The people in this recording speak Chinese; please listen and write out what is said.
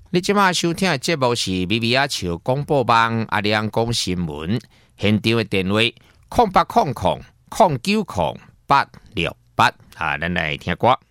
你即马收听的节目是米米亚笑广播网阿亮讲新闻，现场的电话0800090868咱来听歌。